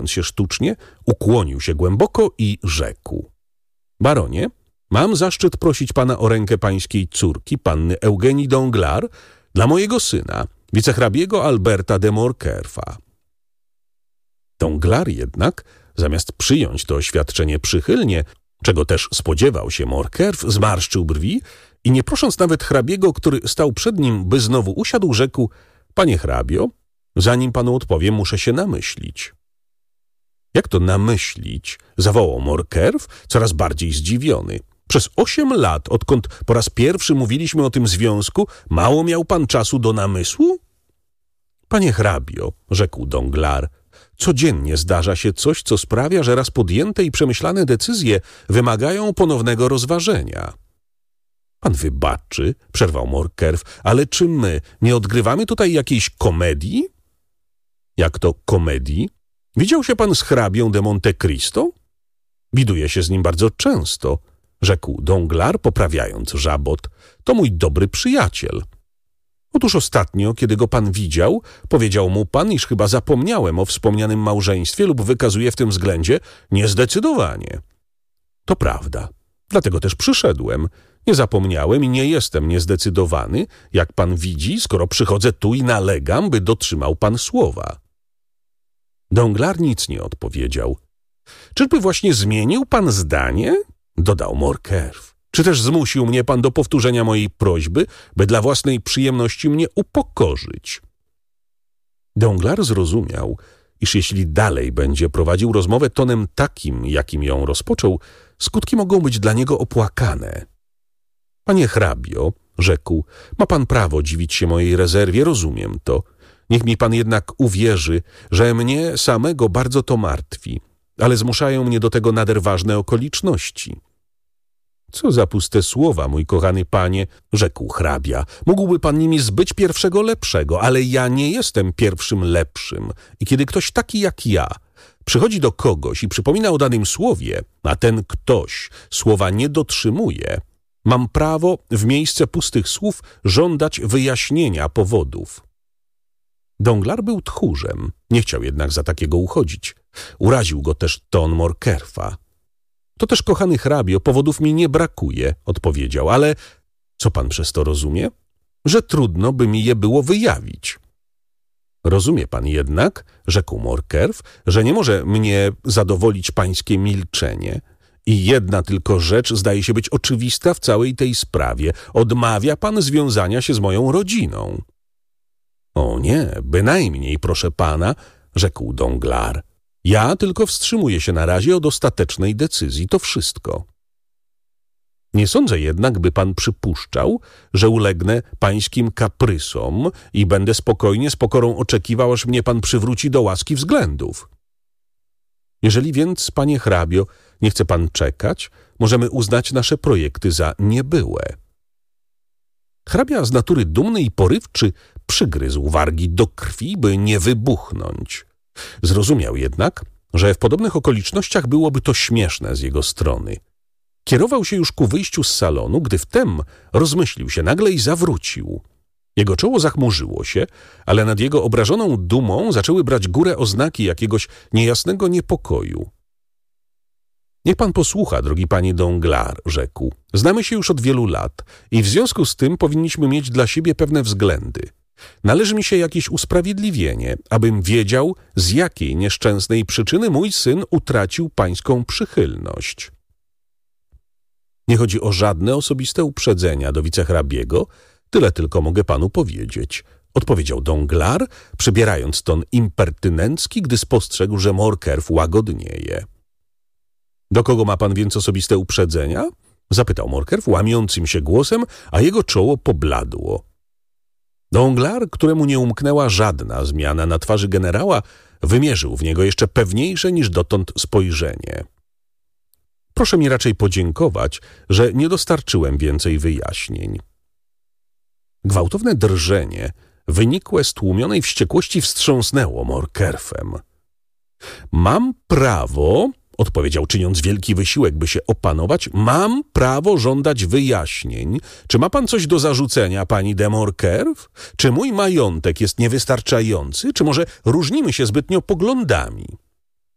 uśmiechając się sztucznie, ukłonił się głęboko i rzekł: Baronie, mam zaszczyt prosić pana o rękę pańskiej córki, panny Eugenii Danglars, dla mojego syna, wicehrabiego Alberta de Morcerfa. Danglars jednak, zamiast przyjąć to oświadczenie przychylnie, czego też spodziewał się Morcerf, zmarszczył brwi i nie prosząc nawet hrabiego, który stał przed nim, by znowu usiadł, rzekł: Panie hrabio, zanim panu odpowiem, muszę się namyślić. Jak to namyślić? Zawołał Morcerf, coraz bardziej zdziwiony. Przez 8 lat, odkąd po raz pierwszy mówiliśmy o tym związku, mało miał pan czasu do namysłu? Panie hrabio, rzekł Danglars, codziennie zdarza się coś, co sprawia, że raz podjęte i przemyślane decyzje wymagają ponownego rozważenia. Pan wybaczy, przerwał Morcerf, ale czy my nie odgrywamy tutaj jakiejś komedii? Jak to komedii? Widział się pan z hrabią de Monte Cristo? Widuje się z nim bardzo często, rzekł Danglars, poprawiając żabot. To mój dobry przyjaciel. Otóż ostatnio, kiedy go pan widział, powiedział mu pan, iż chyba zapomniałem o wspomnianym małżeństwie lub wykazuje w tym względzie niezdecydowanie. To prawda, dlatego też przyszedłem. Nie zapomniałem i nie jestem niezdecydowany, jak pan widzi, skoro przychodzę tu i nalegam, by dotrzymał pan słowa. Danglars nic nie odpowiedział. Czyżby właśnie zmienił pan zdanie? Dodał Morcerf. Czy też zmusił mnie pan do powtórzenia mojej prośby, by dla własnej przyjemności mnie upokorzyć? Danglars zrozumiał, iż jeśli dalej będzie prowadził rozmowę tonem takim, jakim ją rozpoczął, skutki mogą być dla niego opłakane. Panie hrabio, rzekł, ma pan prawo dziwić się mojej rezerwie, rozumiem to. Niech mi pan jednak uwierzy, że mnie samego bardzo to martwi, ale zmuszają mnie do tego nader ważne okoliczności. Co za puste słowa, mój kochany panie, rzekł hrabia. Mógłby pan nimi zbyć pierwszego lepszego, ale ja nie jestem pierwszym lepszym. I kiedy ktoś taki jak ja przychodzi do kogoś i przypomina o danym słowie, a ten ktoś słowa nie dotrzymuje, mam prawo w miejsce pustych słów żądać wyjaśnienia powodów. Danglars był tchórzem, nie chciał jednak za takiego uchodzić. Uraził go też ton Morcerfa. To też, kochany hrabio, powodów mi nie brakuje, odpowiedział, ale co pan przez to rozumie? Że trudno by mi je było wyjawić. Rozumie pan jednak, rzekł Morcerf, że nie może mnie zadowolić pańskie milczenie. I jedna tylko rzecz zdaje się być oczywista w całej tej sprawie. Odmawia pan związania się z moją rodziną. O nie, bynajmniej, proszę pana, rzekł Danglars. Ja tylko wstrzymuję się na razie od ostatecznej decyzji, to wszystko. Nie sądzę jednak, by pan przypuszczał, że ulegnę pańskim kaprysom i będę spokojnie, z pokorą oczekiwał, aż mnie pan przywróci do łaski względów. Jeżeli więc, panie hrabio, nie chce pan czekać, możemy uznać nasze projekty za niebyłe. Hrabia z natury dumny i porywczy przygryzł wargi do krwi, by nie wybuchnąć. Zrozumiał jednak, że w podobnych okolicznościach byłoby to śmieszne z jego strony. Kierował się już ku wyjściu z salonu, gdy wtem rozmyślił się nagle i zawrócił. Jego czoło zachmurzyło się, ale nad jego obrażoną dumą zaczęły brać górę oznaki jakiegoś niejasnego niepokoju. Niech pan posłucha, drogi panie Danglars, rzekł. Znamy się już od wielu lat i w związku z tym powinniśmy mieć dla siebie pewne względy. Należy mi się jakieś usprawiedliwienie, abym wiedział, z jakiej nieszczęsnej przyczyny mój syn utracił pańską przychylność. Nie chodzi o żadne osobiste uprzedzenia do wicehrabiego, tyle tylko mogę panu powiedzieć, odpowiedział Danglars, przybierając ton impertynencki, gdy spostrzegł, że Morcerf łagodnieje. Do kogo ma pan więc osobiste uprzedzenia? Zapytał Morcerf łamiącym się głosem, a jego czoło pobladło. Danglars, któremu nie umknęła żadna zmiana na twarzy generała, wymierzył w niego jeszcze pewniejsze niż dotąd spojrzenie. Proszę mi raczej podziękować, że nie dostarczyłem więcej wyjaśnień. Gwałtowne drżenie, wynikłe z tłumionej wściekłości, wstrząsnęło Morcerfem. Mam prawo, odpowiedział, czyniąc wielki wysiłek, by się opanować, mam prawo żądać wyjaśnień. Czy ma pan coś do zarzucenia, pani de Morcerf? Czy mój majątek jest niewystarczający? Czy może różnimy się zbytnio poglądami?